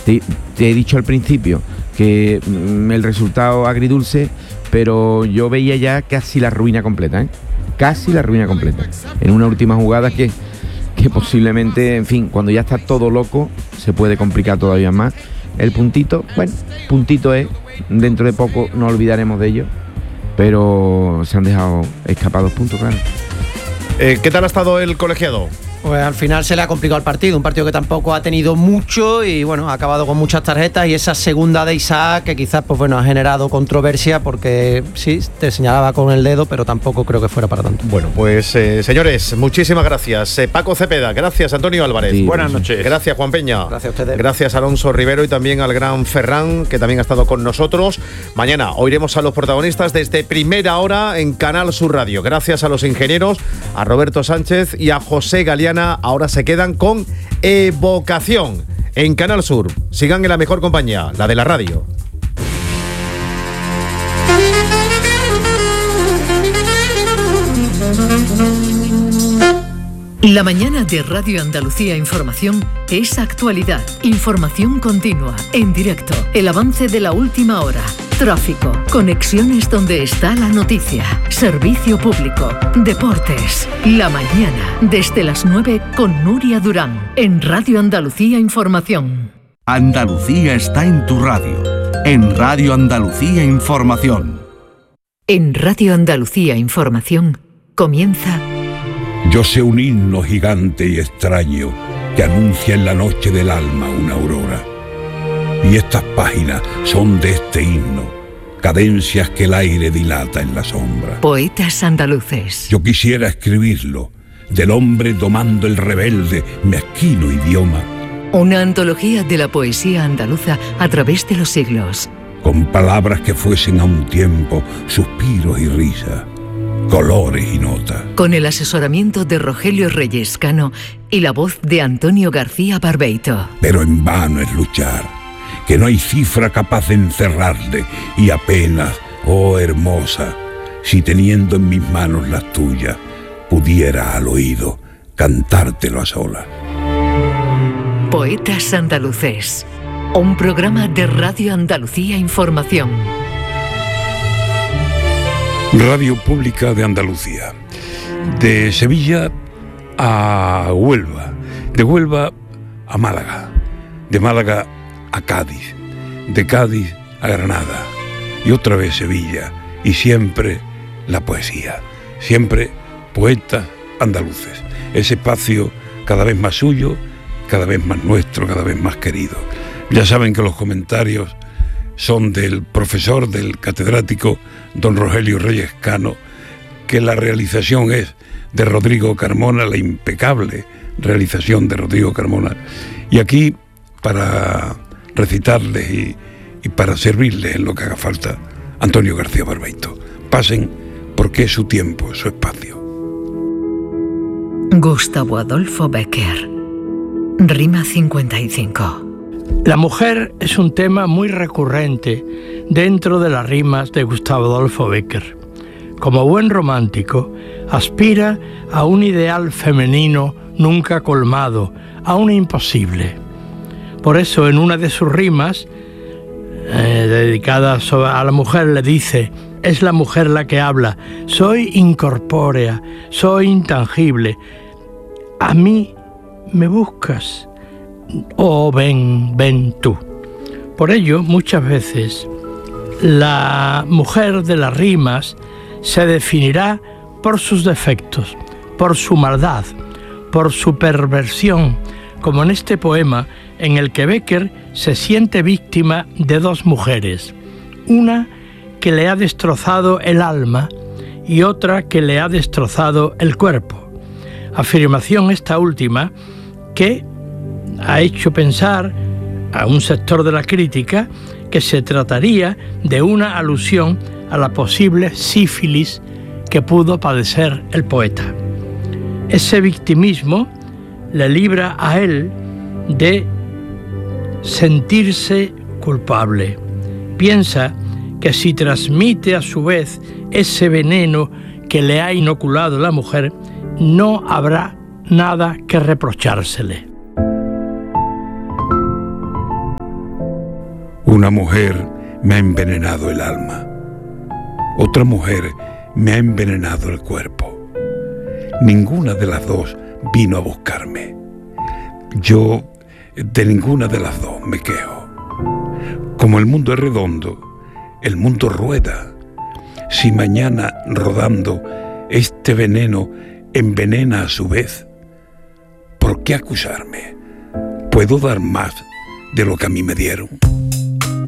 Te he dicho al principio que el resultado agridulce, pero yo veía ya casi la ruina completa, casi la ruina completa. En una última jugada que posiblemente, en fin, cuando ya está todo loco, se puede complicar todavía más. El puntito, bueno, puntito es, dentro de poco no olvidaremos de ello, pero se han dejado escapar 2 puntos, claro. ¿Qué tal ha estado el colegiado? Pues al final se le ha complicado el partido, un partido que tampoco ha tenido mucho y bueno, ha acabado con muchas tarjetas, y esa segunda de Isaac que quizás pues bueno ha generado controversia porque sí, te señalaba con el dedo, pero tampoco creo que fuera para tanto. Bueno, pues señores, muchísimas gracias. Paco Cepeda, gracias. Antonio Álvarez, sí, buenas noches. Gracias, Juan Peña. Gracias a ustedes. Gracias, Alonso Rivero, y también al gran Ferran, que también ha estado con nosotros. Mañana oiremos a los protagonistas desde primera hora en Canal Sur Radio. Gracias a los ingenieros, a Roberto Sánchez y a José Galeana. Ahora se quedan con Evocación en Canal Sur. Sigan en la mejor compañía, la de la radio. La mañana de Radio Andalucía Información es actualidad, información continua, en directo, el avance de la última hora, tráfico, conexiones donde está la noticia, servicio público, deportes. La mañana, desde las 9 con Nuria Durán, en Radio Andalucía Información. Andalucía está en tu radio, en Radio Andalucía Información. En Radio Andalucía Información comienza... Yo sé un himno gigante y extraño que anuncia en la noche del alma una aurora. Y estas páginas son de este himno, cadencias que el aire dilata en la sombra. Poetas andaluces. Yo quisiera escribirlo, del hombre domando el rebelde, mezquino idioma. Una antología de la poesía andaluza a través de los siglos. Con palabras que fuesen a un tiempo suspiros y risas, colores y notas. Con el asesoramiento de Rogelio Reyes Cano y la voz de Antonio García Barbeito. Pero en vano es luchar, que no hay cifra capaz de encerrarle, y apenas, oh hermosa, si teniendo en mis manos las tuyas, pudiera al oído cantártelo a solas. Poetas andaluces, un programa de Radio Andalucía Información. Radio Pública de Andalucía. De Sevilla a Huelva, de Huelva a Málaga, de Málaga a Cádiz, de Cádiz a Granada, y otra vez Sevilla, y siempre la poesía, siempre poetas andaluces. Ese espacio cada vez más suyo, cada vez más nuestro, cada vez más querido. Ya saben que los comentarios son del profesor, del catedrático don Rogelio Reyes Cano, que la realización es de Rodrigo Carmona, la impecable realización de Rodrigo Carmona. Y aquí, para recitarles y para servirles en lo que haga falta, Antonio García Barbeito. Pasen, porque es su tiempo, su espacio. Gustavo Adolfo Bécquer, Rima 55. La mujer es un tema muy recurrente dentro de las rimas de Gustavo Adolfo Bécquer. Como buen romántico, aspira a un ideal femenino nunca colmado, a un imposible. Por eso, en una de sus rimas, dedicada a la mujer, le dice: es la mujer la que habla, soy incorpórea, soy intangible. A mí me buscas, oh ven tú. Por ello, muchas veces, la mujer de las rimas se definirá por sus defectos, por su maldad, por su perversión, como en este poema en el que Bécquer se siente víctima de dos mujeres, una que le ha destrozado el alma y otra que le ha destrozado el cuerpo. Afirmación esta última que ha hecho pensar a un sector de la crítica que se trataría de una alusión a la posible sífilis que pudo padecer el poeta. Ese victimismo le libra a él de sentirse culpable. Piensa que si transmite a su vez ese veneno que le ha inoculado la mujer, no habrá nada que reprochársele. Una mujer me ha envenenado el alma. Otra mujer me ha envenenado el cuerpo. Ninguna de las dos vino a buscarme. Yo de ninguna de las dos me quejo. Como el mundo es redondo, el mundo rueda. Si mañana rodando este veneno envenena a su vez, ¿por qué acusarme? Puedo dar más de lo que a mí me dieron.